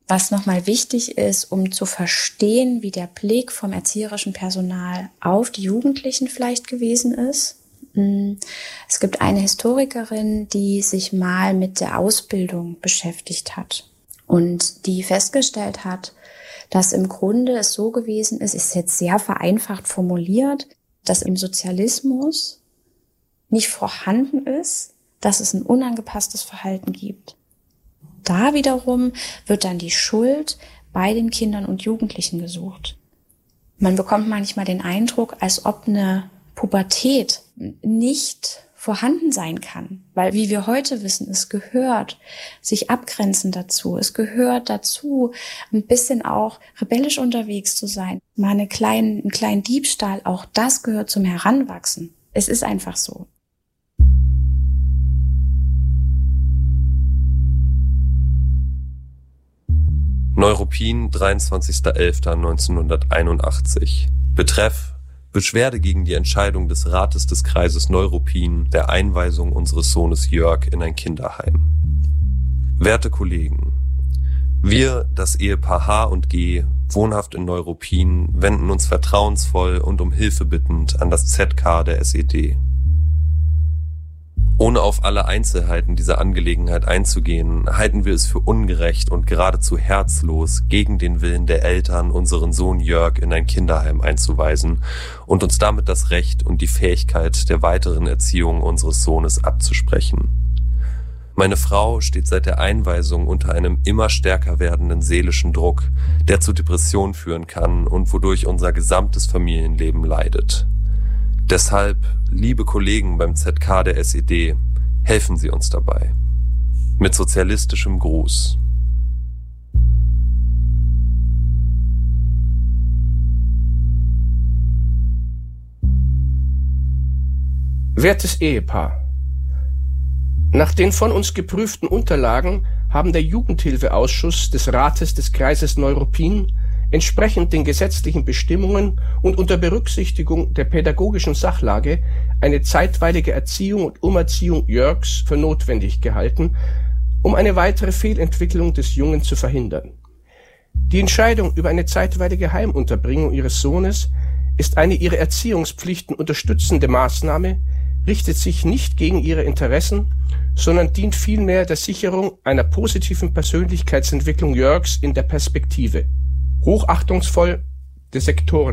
Was nochmal wichtig ist, um zu verstehen, wie der Blick vom erzieherischen Personal auf die Jugendlichen vielleicht gewesen ist. Es gibt eine Historikerin, die sich mal mit der Ausbildung beschäftigt hat und die festgestellt hat, dass im Grunde es so gewesen ist jetzt sehr vereinfacht formuliert, dass im Sozialismus nicht vorhanden ist, dass es ein unangepasstes Verhalten gibt. Da wiederum wird dann die Schuld bei den Kindern und Jugendlichen gesucht. Man bekommt manchmal den Eindruck, als ob eine Pubertät nicht vorhanden sein kann. Weil, wie wir heute wissen, es gehört sich abgrenzen dazu. Es gehört dazu, ein bisschen auch rebellisch unterwegs zu sein. Mal einen kleinen Diebstahl, auch das gehört zum Heranwachsen. Es ist einfach so. Neuruppin, 23.11.1981. Betreff: Beschwerde gegen die Entscheidung des Rates des Kreises Neuruppin der Einweisung unseres Sohnes Jörg in ein Kinderheim. Werte Kollegen, wir, das Ehepaar H und G, wohnhaft in Neuruppin, wenden uns vertrauensvoll und um Hilfe bittend an das ZK der SED. Ohne auf alle Einzelheiten dieser Angelegenheit einzugehen, halten wir es für ungerecht und geradezu herzlos, gegen den Willen der Eltern unseren Sohn Jörg in ein Kinderheim einzuweisen und uns damit das Recht und die Fähigkeit der weiteren Erziehung unseres Sohnes abzusprechen. Meine Frau steht seit der Einweisung unter einem immer stärker werdenden seelischen Druck, der zu Depressionen führen kann und wodurch unser gesamtes Familienleben leidet. Deshalb, liebe Kollegen beim ZK der SED, helfen Sie uns dabei. Mit sozialistischem Gruß. Wertes Ehepaar, nach den von uns geprüften Unterlagen haben der Jugendhilfeausschuss des Rates des Kreises Neuruppin entsprechend den gesetzlichen Bestimmungen und unter Berücksichtigung der pädagogischen Sachlage eine zeitweilige Erziehung und Umerziehung Jörgs für notwendig gehalten, um eine weitere Fehlentwicklung des Jungen zu verhindern. Die Entscheidung über eine zeitweilige Heimunterbringung ihres Sohnes ist eine ihre Erziehungspflichten unterstützende Maßnahme, richtet sich nicht gegen ihre Interessen, sondern dient vielmehr der Sicherung einer positiven Persönlichkeitsentwicklung Jörgs in der Perspektive. Hochachtungsvoll, Desektoren